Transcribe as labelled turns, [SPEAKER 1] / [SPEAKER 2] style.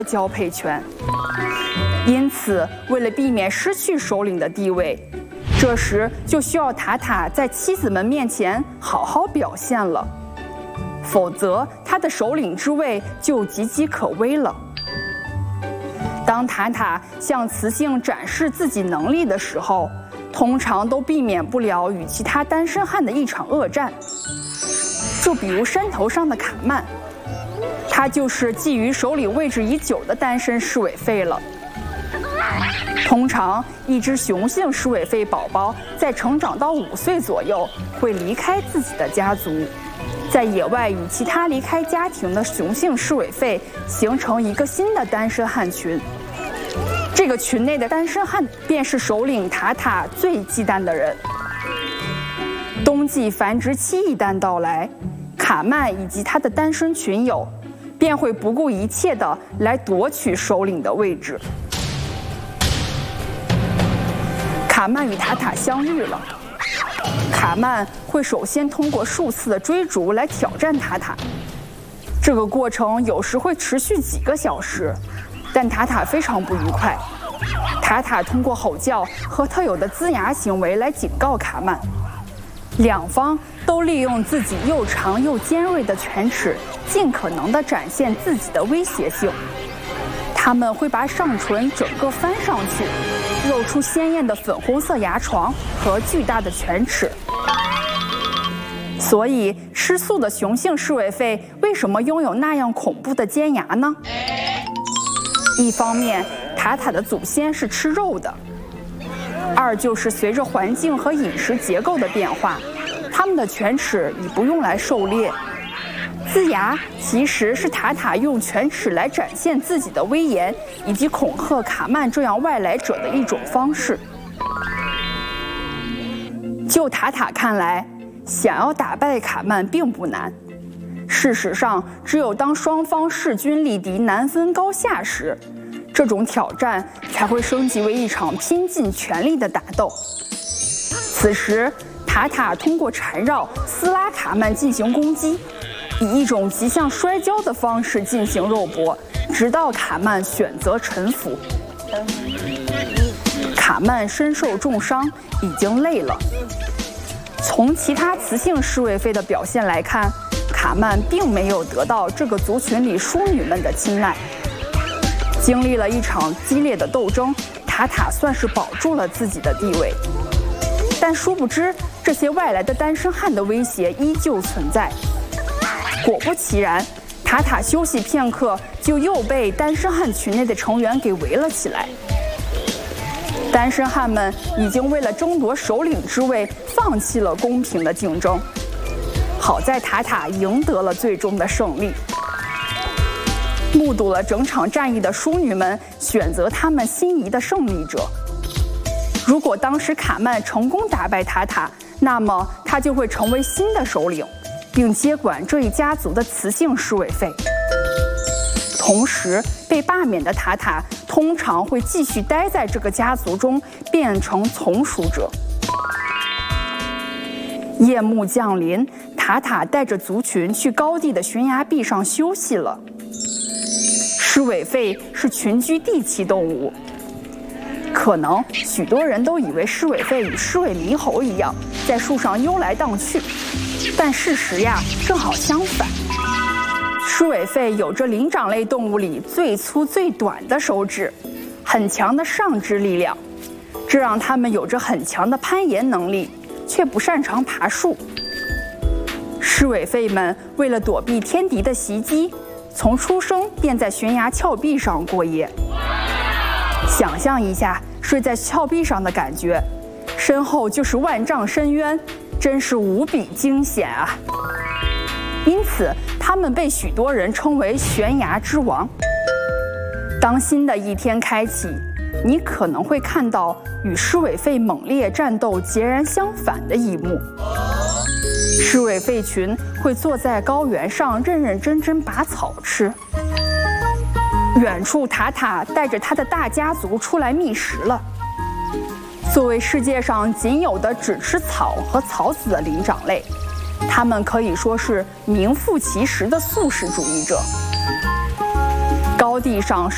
[SPEAKER 1] 交配权。因此，为了避免失去首领的地位，这时就需要塔塔在妻子们面前好好表现了，否则他的首领之位就岌岌可危了。当塔塔向雌性展示自己能力的时候，通常都避免不了与其他单身汉的一场恶战。就比如山头上的卡曼，他就是觊觎首领位置已久的单身侍尾费了。通常，一只雄性侍尾费宝宝在成长到5岁左右，会离开自己的家族，在野外与其他离开家庭的雄性侍尾费形成一个新的单身汉群。这个群内的单身汉便是首领塔塔最忌惮的人。冬季繁殖期一旦到来，卡曼以及他的单身群友便会不顾一切地来夺取首领的位置。卡曼与塔塔相遇了，卡曼会首先通过数次的追逐来挑战塔塔，这个过程有时会持续几个小时，但塔塔非常不愉快。塔塔通过吼叫和特有的龇牙行为来警告卡曼，两方都利用自己又长又尖锐的犬齿，尽可能地展现自己的威胁性。他们会把上唇整个翻上去，露出鲜艳的粉红色牙床和巨大的犬齿。所以，吃素的雄性侍尾费为什么拥有那样恐怖的尖牙呢？一方面，塔塔的祖先是吃肉的；二就是随着环境和饮食结构的变化，它们的犬齿已不用来狩猎。龇牙其实是塔塔用犬齿来展现自己的威严，以及恐吓卡曼这样外来者的一种方式。就塔塔看来，想要打败卡曼并不难。事实上，只有当双方势均力敌、难分高下时，这种挑战才会升级为一场拼尽全力的打斗。此时，塔塔通过缠绕、撕拉卡曼进行攻击，以一种极像摔跤的方式进行肉搏，直到卡曼选择臣服。卡曼身受重伤，已经累了。从其他雌性侍卫妃的表现来看，卡曼并没有得到这个族群里淑女们的青睐。经历了一场激烈的斗争，塔塔算是保住了自己的地位。但殊不知，这些外来的单身汉的威胁依旧存在。果不其然，塔塔休息片刻，就又被单身汉群内的成员给围了起来。单身汉们已经为了争夺首领之位，放弃了公平的竞争。好在塔塔赢得了最终的胜利。目睹了整场战役的淑女们选择他们心仪的胜利者。如果当时卡曼成功打败塔塔，那么他就会成为新的首领，并接管这一家族的雌性侍卫妃。同时，被罢免的塔塔通常会继续待在这个家族中，变成从属者。夜幕降临，塔塔带着族群去高地的悬崖壁上休息了。狮尾费是群居地栖动物，可能许多人都以为狮尾费与狮尾猕猴一样，在树上悠来荡去，但事实呀，正好相反。狮尾费有着灵长类动物里最粗最短的手指，很强的上肢力量，这让它们有着很强的攀岩能力，却不擅长爬树。狮尾费们为了躲避天敌的袭击，从出生便在悬崖峭壁上过夜。想象一下睡在峭壁上的感觉，身后就是万丈深渊，真是无比惊险啊！因此，他们被许多人称为悬崖之王。当新的一天开启，你可能会看到与狮尾费猛烈战斗截然相反的一幕。狮尾费群会坐在高原上认认真真拔草吃。远处塔塔带着他的大家族出来觅食了。作为世界上仅有的只吃草和草籽的灵长类，他们可以说是名副其实的素食主义者。高地上